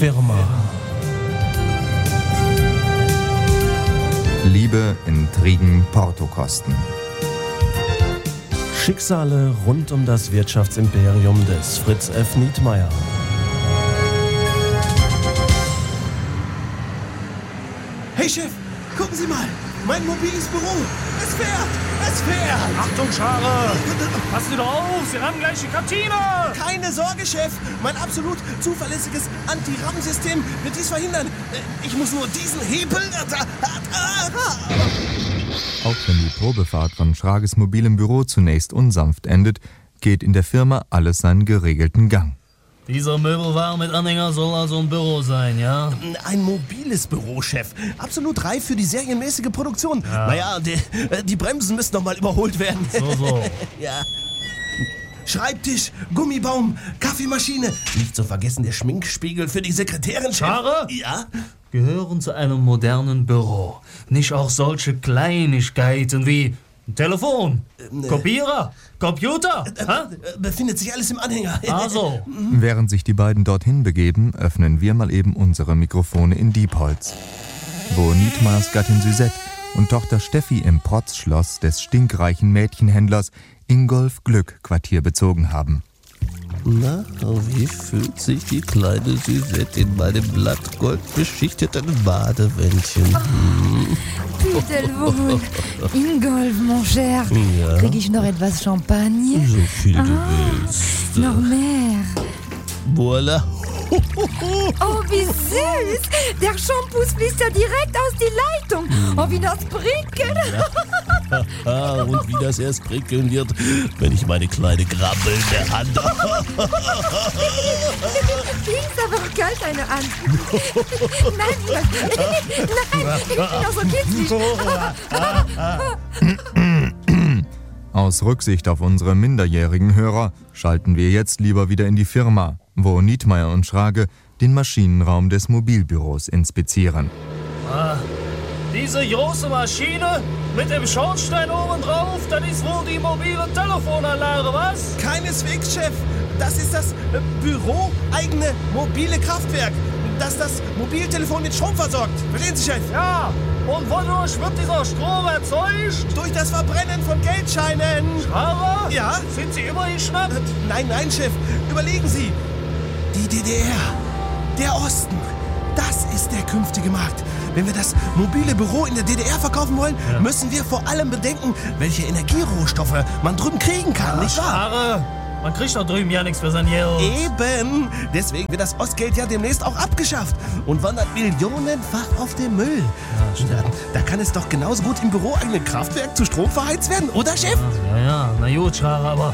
Firma. Liebe, Intrigen, Portokosten. Schicksale rund um das Wirtschaftsimperium des Fritz F. Nietmeyer. Hey Chef, gucken Sie mal, mein mobiles Büro. Es fährt. Achtung, Schare! Passen Sie doch auf, Sie rammen gleich die Kantine! Keine Sorge, Chef. Mein absolut zuverlässiges Anti-Ramm-System wird dies verhindern. Ich muss nur diesen Hebel... Auch wenn die Probefahrt von Schrages mobilem Büro zunächst unsanft endet, geht in der Firma alles seinen geregelten Gang. Dieser Möbelwagen mit Anhänger soll also ein Büro sein, ja? Ein mobiles Büro, Chef. Absolut reif für die serienmäßige Produktion. Ja. Naja, die Bremsen müssen noch mal überholt werden. So. Ja. Schreibtisch, Gummibaum, Kaffeemaschine. Nicht zu vergessen der Schminkspiegel für die Sekretärin, Chef. Schare? Ja? Gehören zu einem modernen Büro. Nicht auch solche Kleinigkeiten wie Telefon, Kopierer, Computer? Befindet sich alles im Anhänger. Also. Während sich die beiden dorthin begeben, öffnen wir mal eben unsere Mikrofone in Diepholz, wo Nietmeyers Gattin Suzette und Tochter Steffi im Protzschloss des stinkreichen Mädchenhändlers Ingolf Glück Quartier bezogen haben. Na, wie fühlt sich die kleine Suzette in meinem blattgoldbeschichteten Badewändchen? Pudelwohl. Ingolf, mon cher. Ja? Krieg ich noch etwas Champagner? So viel du willst. Noch mehr. Voilà. Oh, wie süß. Der Shampoo fließt ja direkt aus die Leitung. Oh, wie das prickelt. Und wie das erst prickeln wird, wenn ich meine kleine grabbelnde Hand... Links aber auch kalt eine Hand. Nein, ich bin auch so kitzlig. Aus Rücksicht auf unsere minderjährigen Hörer schalten wir jetzt lieber wieder in die Firma, wo Nietmeyer und Schrage den Maschinenraum des Mobilbüros inspizieren. Diese große Maschine mit dem Schornstein oben drauf, das ist wohl die mobile Telefonanlage, was? Keineswegs, Chef. Das ist das büroeigene mobile Kraftwerk, das das Mobiltelefon mit Strom versorgt. Verstehen Sie, Chef? Ja, und wodurch wird dieser Strom erzeugt? Durch das Verbrennen von Geldscheinen. Schare? Ja? Sind Sie immer geschnappt? Nein, Chef. Überlegen Sie. Die DDR, der Osten, das ist der künftige Markt. Wenn wir das mobile Büro in der DDR verkaufen wollen, müssen wir vor allem bedenken, welche Energierohstoffe man drüben kriegen kann, nicht wahr? Schare, man kriegt doch drüben ja nichts für sein Geld. Eben. Deswegen wird das Ostgeld ja demnächst auch abgeschafft und wandert millionenfach auf den Müll. Ja, da kann es doch genauso gut im büroeigenen Kraftwerk zu Strom verheizt werden, oder, Chef? Ja, na gut, Schare, aber